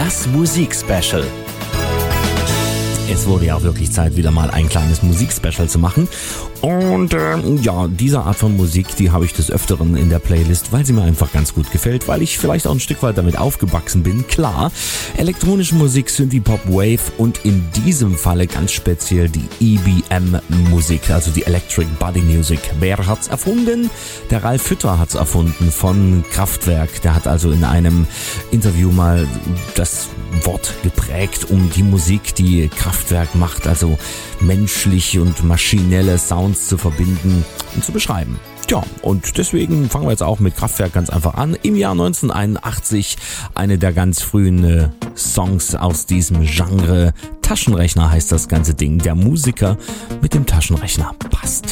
Das Musikspecial. Es wurde ja auch wirklich Zeit, wieder mal ein kleines Musikspecial zu machen. Und diese Art von Musik, die habe ich des Öfteren in der Playlist, weil sie mir einfach ganz gut gefällt, weil ich vielleicht auch ein Stück weit damit aufgewachsen bin. Klar, elektronische Musik, Synthie-Pop, Wave und in diesem Falle ganz speziell die EBM-Musik, also die Electric Body Music. Wer hat's erfunden? Der Ralf Hütter hat's erfunden von Kraftwerk. Der hat also in einem Interview mal das Wort geprägt, um die Musik, die Kraftwerk macht, also menschliche und maschinelle Sounds zu verbinden und zu beschreiben. Tja, und deswegen fangen wir jetzt auch mit Kraftwerk ganz einfach an. Im Jahr 1981 eine der ganz frühen Songs aus diesem Genre. Taschenrechner heißt das ganze Ding. Der Musiker mit dem Taschenrechner passt.